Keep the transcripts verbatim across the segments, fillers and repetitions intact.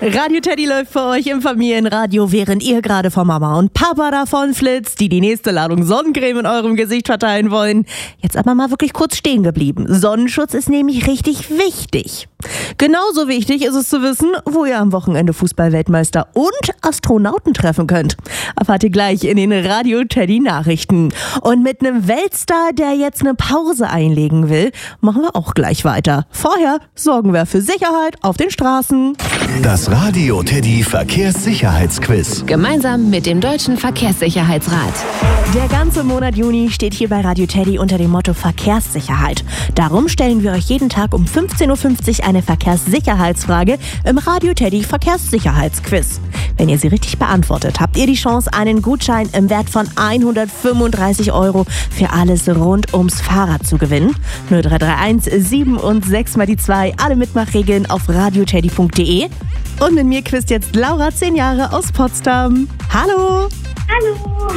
Radio Teddy läuft für euch im Familienradio, während ihr gerade von Mama und Papa davon flitzt, die die nächste Ladung Sonnencreme in eurem Gesicht verteilen wollen. Jetzt aber mal wirklich kurz stehen geblieben. Sonnenschutz ist nämlich richtig wichtig. Genauso wichtig ist es zu wissen, wo ihr am Wochenende Fußballweltmeister und Astronauten treffen könnt. Erfahrt ihr gleich in den Radio Teddy Nachrichten. Und mit einem Weltstar, der jetzt eine Pause einlegen will, machen wir auch gleich weiter. Vorher sorgen wir für Sicherheit auf den Straßen. Das Radio Teddy Verkehrssicherheitsquiz. Gemeinsam mit dem Deutschen Verkehrssicherheitsrat. Der ganze Monat Juni steht hier bei Radio Teddy unter dem Motto Verkehrssicherheit. Darum stellen wir euch jeden Tag um fünfzehn Uhr fünfzig eine Verkehrssicherheitsfrage im Radio Teddy Verkehrssicherheitsquiz. Wenn ihr sie richtig beantwortet, habt ihr die Chance, einen Gutschein im Wert von hundertfünfunddreißig Euro für alles rund ums Fahrrad zu gewinnen. null drei drei eins sieben und sechs mal die zwei, alle Mitmachregeln auf radioteddy punkt de. Und mit mir quizt jetzt Laura, zehn Jahre aus Potsdam. Hallo! Hallo!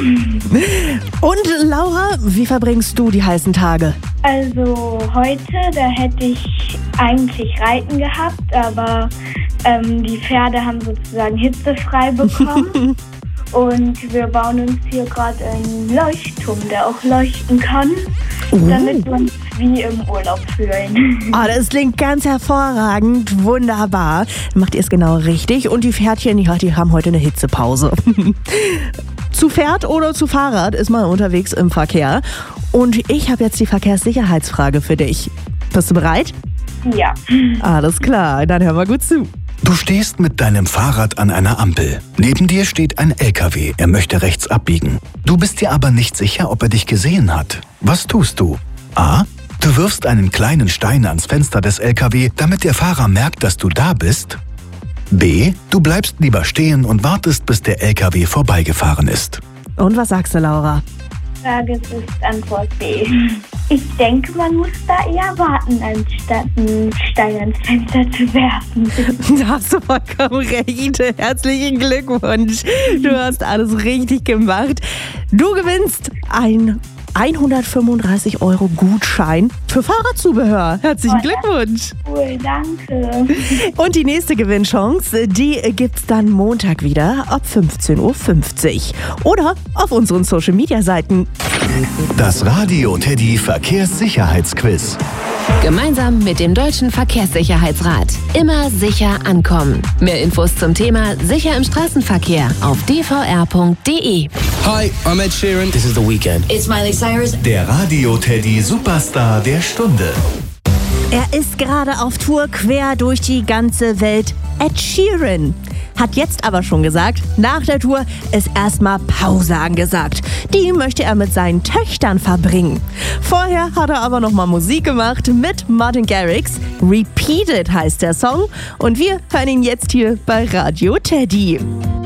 Und Laura, wie verbringst du die heißen Tage? Also heute, da hätte ich eigentlich Reiten gehabt, aber ähm, die Pferde haben sozusagen hitzefrei bekommen. Und wir bauen uns hier gerade einen Leuchtturm, der auch leuchten kann, uh. damit wir uns wie im Urlaub fühlen. Oh, das klingt ganz hervorragend, wunderbar. Dann macht ihr es genau richtig und die Pferdchen, die, die haben heute eine Hitzepause. Zu Pferd oder zu Fahrrad ist man unterwegs im Verkehr. Und ich habe jetzt die Verkehrssicherheitsfrage für dich. Bist du bereit? Ja. Alles klar, dann hör mal gut zu. Du stehst mit deinem Fahrrad an einer Ampel. Neben dir steht ein L K W, er möchte rechts abbiegen. Du bist dir aber nicht sicher, ob er dich gesehen hat. Was tust du? A. Du wirfst einen kleinen Stein ans Fenster des L K W, damit der Fahrer merkt, dass du da bist. B. Du bleibst lieber stehen und wartest, bis der L K W vorbeigefahren ist. Und was sagst du, Laura? Frage ist Antwort B. Ich denke, man muss da eher warten, anstatt einen Stein ans Fenster zu werfen. Da hast du vollkommen recht. Herzlichen Glückwunsch. Du hast alles richtig gemacht. Du gewinnst ein hundertfünfunddreißig Euro Gutschein für Fahrradzubehör. Herzlichen Glückwunsch. Cool, danke. Und die nächste Gewinnchance, die gibt's dann Montag wieder ab fünfzehn Uhr fünfzig oder auf unseren Social-Media-Seiten. Das Radio Teddy Verkehrssicherheitsquiz. Gemeinsam mit dem Deutschen Verkehrssicherheitsrat. Immer sicher ankommen. Mehr Infos zum Thema Sicher im Straßenverkehr auf d v r punkt de. Hi, I'm Ed Sheeran. This is The Weeknd. It's Miley Cyrus. Der Radio Teddy Superstar der Stunde. Er ist gerade auf Tour quer durch die ganze Welt. Ed Sheeran hat jetzt aber schon gesagt, nach der Tour ist erstmal Pause angesagt. Die möchte er mit seinen Töchtern verbringen. Vorher hat er aber nochmal Musik gemacht mit Martin Garrix. Repeated heißt der Song. Und wir hören ihn jetzt hier bei Radio Teddy.